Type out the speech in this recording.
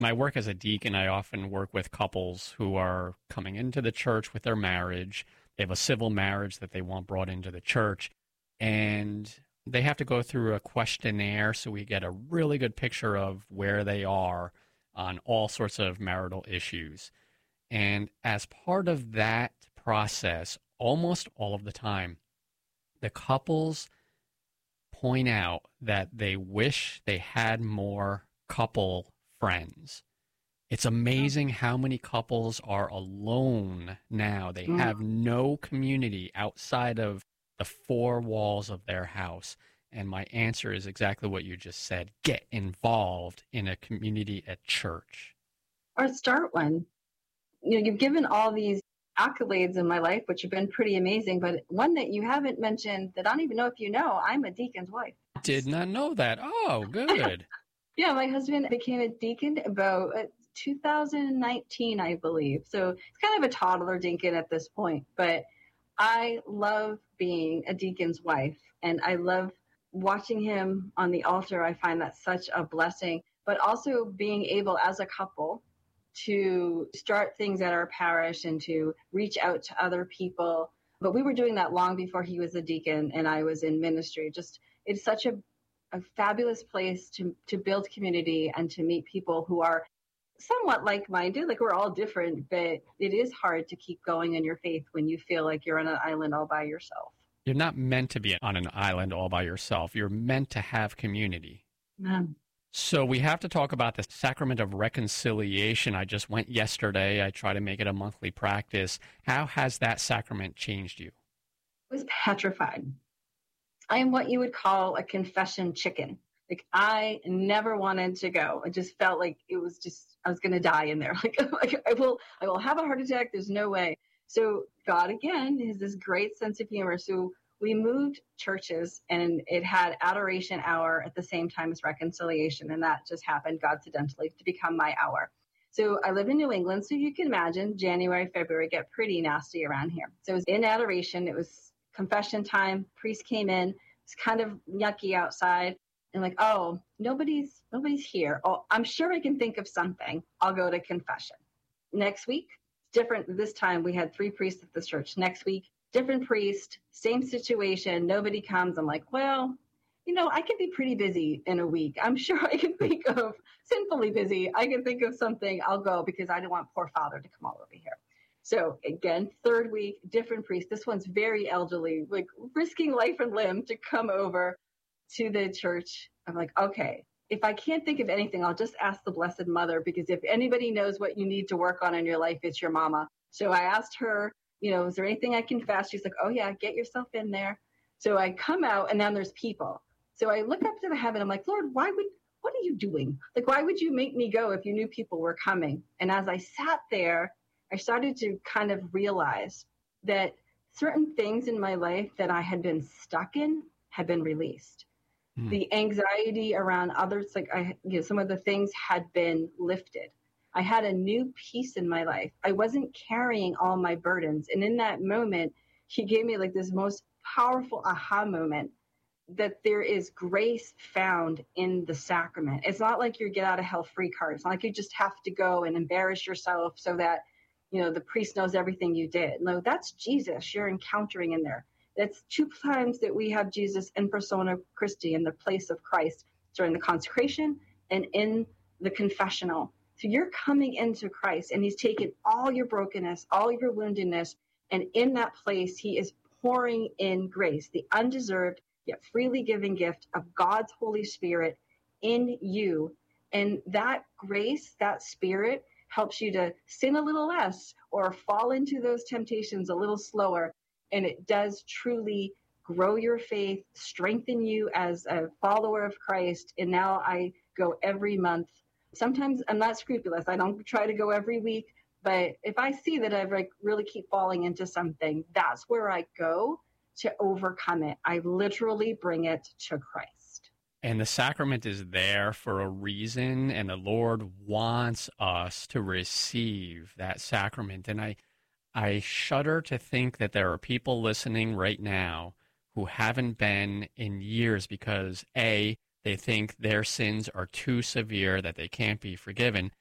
my work as a deacon, I often work with couples who are coming into the church with their marriage. They have a civil marriage that they want brought into the church, and they have to go through a questionnaire so we get a really good picture of where they are on all sorts of marital issues. And as part of that process, almost all of the time, the couples point out that they wish they had more couple friends. It's amazing how many couples are alone now. They have no community outside of the four walls of their house. And my answer is exactly what you just said. Get involved in a community at church. Or start one. You've given all these accolades in my life, which have been pretty amazing, but one that you haven't mentioned that I don't even know if you know, I'm a deacon's wife. Did not know that. Oh, good. Yeah, my husband became a deacon about 2019, I believe. So it's kind of a toddler deacon at this point, but I love being a deacon's wife, and I love watching him on the altar. I find that such a blessing, but also being able as a couple to start things at our parish and to reach out to other people. But we were doing that long before he was a deacon and I was in ministry. Just, it's such a fabulous place to build community and to meet people who are somewhat like-minded. Like, we're all different, but it is hard to keep going in your faith when you feel like you're on an island all by yourself. You're not meant to be on an island all by yourself. You're meant to have community. Amen. So we have to talk about the sacrament of reconciliation. I just went yesterday. I try to make it a monthly practice. How has that sacrament changed you? I was petrified. I am what you would call a confession chicken. Like, I never wanted to go. I just felt like it was just, I was going to die in there. Like I will have a heart attack. There's no way. So God, again, has this great sense of humor. So we moved churches and it had adoration hour at the same time as reconciliation. And that just happened coincidentally to become my hour. So I live in New England. So you can imagine January, February get pretty nasty around here. So it was in adoration. It was confession time. Priest came in. It's kind of yucky outside. And like, oh, nobody's here. Oh, I'm sure I can think of something. I'll go to confession. Next week, different. This time we had 3 priests at this church. Next week, different priest, same situation. Nobody comes. I'm like, well, I can be pretty busy in a week. I'm sure I can think of, sinfully busy. I can think of something. I'll go because I don't want poor father to come all over here. So again, 3rd week, different priest. This one's very elderly, like risking life and limb to come over to the church. I'm like, okay, if I can't think of anything, I'll just ask the Blessed Mother, because if anybody knows what you need to work on in your life, it's your mama. So I asked her, is there anything I can fast? She's like, oh yeah, get yourself in there. So I come out and then there's people. So I look up to the heaven. I'm like, Lord, what are you doing? Like, why would you make me go if you knew people were coming? And as I sat there, I started to kind of realize that certain things in my life that I had been stuck in had been released. The anxiety around others, like some of the things had been lifted. I had a new peace in my life. I wasn't carrying all my burdens. And in that moment, he gave me like this most powerful aha moment that there is grace found in the sacrament. It's not like your get out of hell free card. It's not like you just have to go and embarrass yourself so that, the priest knows everything you did. No, that's Jesus you're encountering in there. That's 2 times that we have Jesus in persona Christi, in the place of Christ, during the consecration and in the confessional. So you're coming into Christ and he's taken all your brokenness, all your woundedness, and in that place, he is pouring in grace, the undeserved yet freely given gift of God's Holy Spirit in you. And that grace, that Spirit, helps you to sin a little less or fall into those temptations a little slower. And it does truly grow your faith, strengthen you as a follower of Christ. And now I go every month. Sometimes I'm not scrupulous. I don't try to go every week. But if I see that I really keep falling into something, that's where I go to overcome it. I literally bring it to Christ. And the sacrament is there for a reason, and the Lord wants us to receive that sacrament. And I shudder to think that there are people listening right now who haven't been in years because, A, they think their sins are too severe that they can't be forgiven,